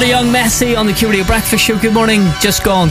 Nearly Young Messi on the Q Radio Breakfast Show. Good morning. Just gone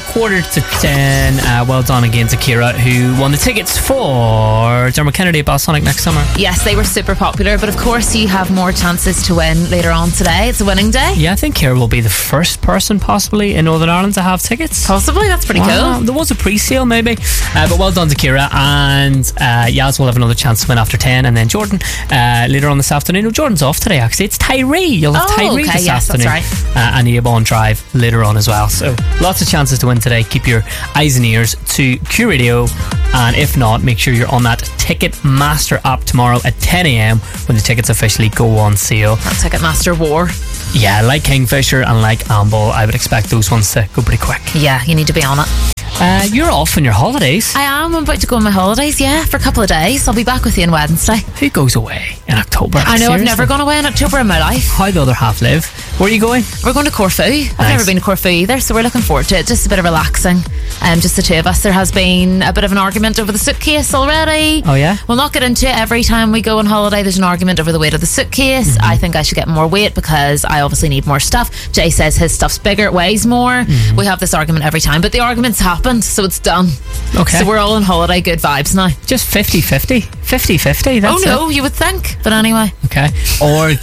10:15. Well done again to Ciara, who won the tickets for Dermot Kennedy at Balsonic next summer. Yes, they were super popular, but of course you have more chances to win later on today. It's a winning day. Yeah, I think Ciara will be the first person possibly in Northern Ireland to have tickets. Possibly, that's pretty cool. There was a pre-sale maybe, but well done to Ciara. And Yaz will have another chance to win after 10, and then Jordan later on this afternoon. No, Jordan's off today actually. It's Tyree. You'll have Tyree this afternoon. That's right. And Eobon Drive later on as well. So lots of chances to win today. Keep your eyes and ears to Q Radio, and if not, make sure you're on that Ticketmaster app tomorrow at 10 a.m. when the tickets officially go on sale. That Ticketmaster war. Yeah, like Kingfisher and like Amble, I would expect those ones to go pretty quick. Yeah, you need to be on it. You're off on your holidays. I am. I'm about to go on my holidays, for a couple of days. I'll be back with you on Wednesday. Who goes away in October? I know, seriously? I've never gone away in October in my life. How the other half live? Where are you going? We're going to Corfu. I've never been to Corfu either, so we're looking forward to it. Just a bit of relaxing. Just the two of us. There has been a bit of an argument over the suitcase already. Oh yeah? We'll not get into it. Every time we go on holiday, there's an argument over the weight of the suitcase. I think I should get more weight because I obviously need more stuff. Jay says his stuff's bigger, it weighs more. We have this argument every time, but the argument's happened, so it's done. Okay. So we're all on holiday, good vibes now. Just 50-50? 50-50, that's it? Oh no, you would think. But anyway. Okay. Or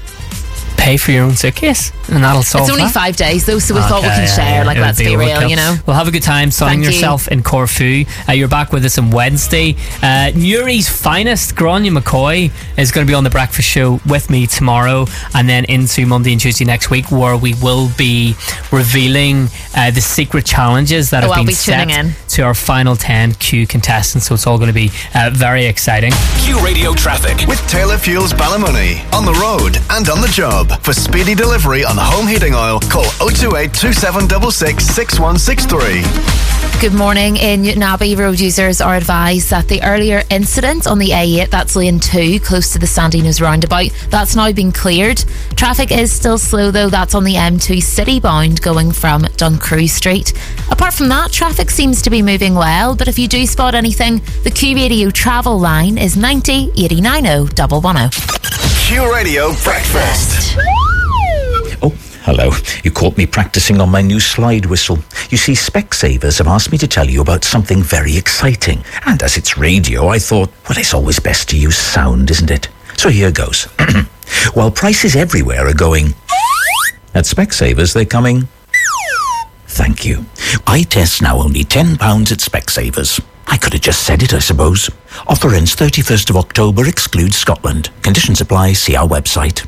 pay for your own suitcase and that'll solve It's only that. 5 days though, so we thought we can share. Like, let's be real, you know. Well, have a good time sunning yourself in Corfu. You're back with us on Wednesday. Newry's finest, Grania McCoy, is going to be on the breakfast show with me tomorrow, and then into Monday and Tuesday next week, where we will be revealing the secret challenges that have been set to our final 10 Q contestants. So it's all going to be very exciting. Q Radio traffic with Taylor Fuels Ballymoney. On the road and on the job. For speedy delivery on home heating oil, call 028 2766 6163. Good morning. In Newtownabbey, road users are advised that the earlier incident on the A8, that's lane 2, close to the Sandinus roundabout, that's now been cleared. Traffic is still slow though. That's on the M2 city bound going from Duncrew Street. Apart from that, traffic seems to be moving well, but if you do spot anything, the Q Radio travel line is 90 89 110. Q Radio Breakfast. Oh, hello. You caught me practicing on my new slide whistle. You see, Specsavers have asked me to tell you about something very exciting. And as it's radio, I thought, well, it's always best to use sound, isn't it? So here goes. While prices everywhere are going, at Specsavers they're coming. Thank you. Eye tests now only £10 at Specsavers. I could have just said it, I suppose. Offer ends 31st of October, excludes Scotland. Conditions apply, see our website.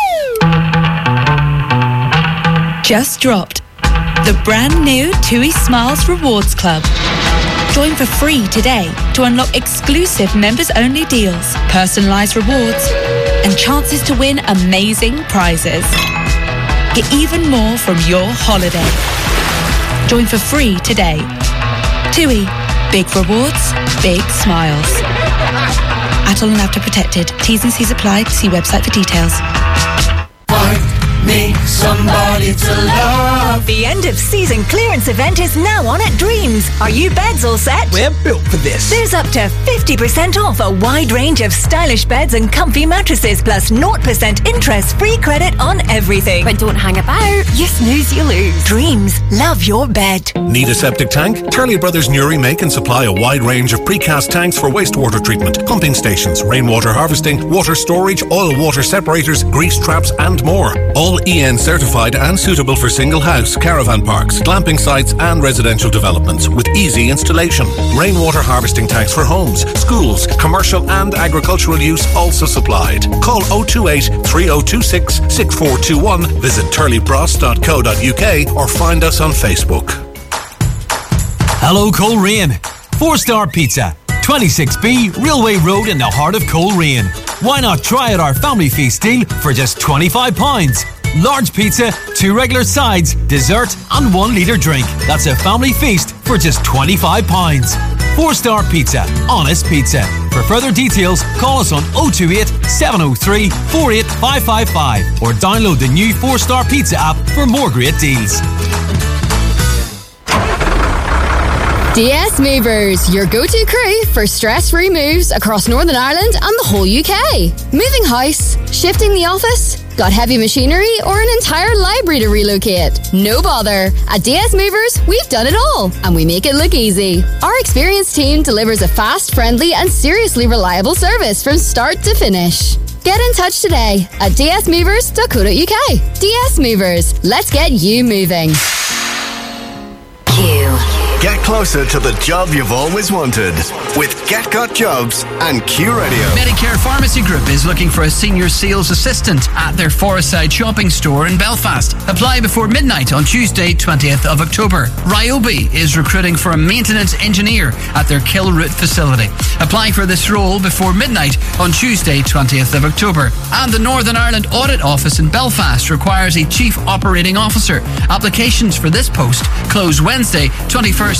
Just dropped. The brand new TUI Smiles Rewards Club. Join for free today to unlock exclusive members-only deals, personalised rewards, and chances to win amazing prizes. Get even more from your holiday. Join for free today. TUI. Big rewards, big smiles. Atoll and After Protected. T's and C's apply. See website for details. Need somebody to love. The end of season clearance event is now on at Dreams. Are you beds all set? We're built for this. There's up to 50% off a wide range of stylish beds and comfy mattresses, plus 0% interest-free credit on everything. But don't hang about. You snooze, you lose. Dreams. Love your bed. Need a septic tank? Turley Brothers Newry make and supply a wide range of precast tanks for wastewater treatment, pumping stations, rainwater harvesting, water storage, oil water separators, grease traps and more. All EN certified and suitable for single house, caravan parks, glamping sites and residential developments with easy installation. Rainwater harvesting tanks for homes, schools, commercial and agricultural use also supplied. Call 028 3026 6421, visit turleybross.co.uk or find us on Facebook. Hello Coleraine. 4-star pizza, 26B Railway Road in the heart of Coleraine. Why not try out our family feast deal for just £25? Large pizza, 2 regular sides, dessert and 1 litre drink. That's a family feast for just £25. 4-star pizza, honest pizza. For further details, call us on 028 703 48555 or download the new 4-star pizza app for more great deals. DS Movers, your go-to crew for stress-free moves across Northern Ireland and the whole UK. Moving house, shifting the office, Got heavy machinery or an entire library to relocate? No bother. At DS Movers, we've done it all, and we make it look easy. Our experienced team delivers a fast, friendly, and seriously reliable service from start to finish. Get in touch today at dsmovers.co.uk. DS Movers, let's get you moving. Get closer to the job you've always wanted with Get Got Jobs and Q Radio. Medicare Pharmacy Group is looking for a senior sales assistant at their Forestside shopping store in Belfast. Apply before midnight on Tuesday, 20th of October. Ryobi is recruiting for a maintenance engineer at their Kilroot facility. Apply for this role before midnight on Tuesday, 20th of October. And the Northern Ireland Audit Office in Belfast requires a Chief Operating Officer. Applications for this post close Wednesday, 21st